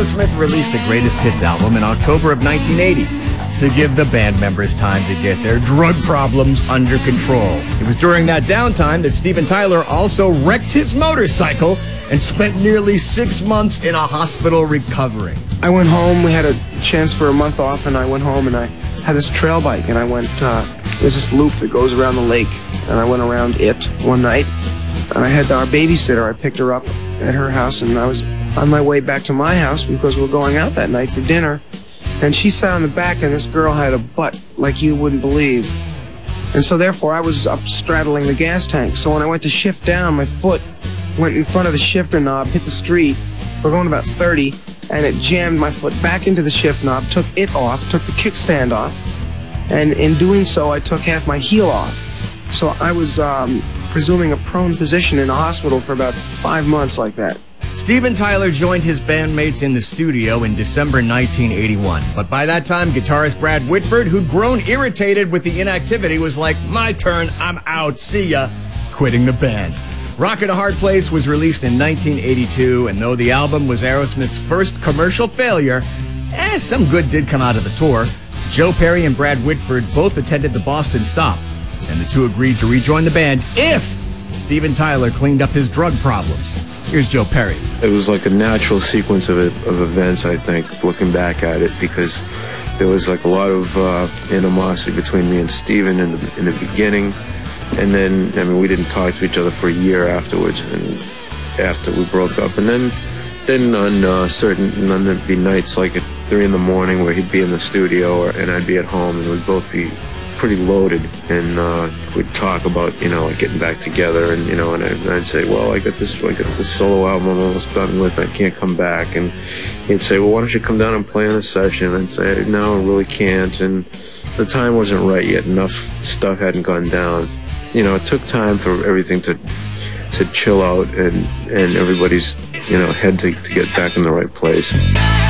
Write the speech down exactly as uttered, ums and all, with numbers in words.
Aerosmith released a greatest hits album in October of nineteen eighty to give the band members time to get their drug problems under control. It was during that downtime that Steven Tyler also wrecked his motorcycle and spent nearly six months in a hospital recovering. I went home. We had a chance for a month off, and I went home, and I had this trail bike, and I went, uh, there's this loop that goes around the lake, and I went around it one night, and I had our babysitter. I picked her up at her house, and I was on my way back to my house because we were going out that night for dinner, and she sat on the back, and this girl had a butt like you wouldn't believe. And so therefore I was up straddling the gas tank. So when I went to shift down, my foot went in front of the shifter knob, hit the street. We're going about thirty, and it jammed my foot back into the shift knob, took it off, took the kickstand off, and in doing so I took half my heel off. So I was um, presuming a prone position in a hospital for about five months like that. Steven Tyler joined his bandmates in the studio in December nineteen eighty-one, but by that time, guitarist Brad Whitford, who'd grown irritated with the inactivity, was like, my turn, I'm out, see ya, quitting the band. Rock at a Hard Place was released in nineteen eighty-two, and though the album was Aerosmith's first commercial failure, eh, some good did come out of the tour. Joe Perry and Brad Whitford both attended the Boston stop, and the two agreed to rejoin the band if Steven Tyler cleaned up his drug problems. Here's Joe Perry. It was like a natural sequence of, it, of events, I think, looking back at it, because there was like a lot of uh, animosity between me and Steven in the, in the beginning. And then, I mean, we didn't talk to each other for a year afterwards, and after we broke up. And then, then on uh, certain, and then there'd be nights like at three in the morning where he'd be in the studio, or, and I'd be at home, and we'd both be pretty loaded, and uh, we'd talk about, you know, like getting back together, and you know, and, I, and I'd say, well, I got this, I got this solo album I'm almost done with, I can't come back, and he'd say, well, why don't you come down and play on a session? I'd say, no, I really can't, and the time wasn't right yet. Enough stuff hadn't gone down. You know, it took time for everything to to chill out, and and everybody's, you know, head to, to get back in the right place.